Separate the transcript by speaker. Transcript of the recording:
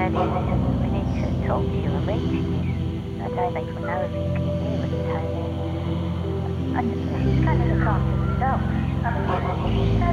Speaker 1: Daddy, listen, we need to talk to you and read to you. I don't even know if you can hear us, Tony.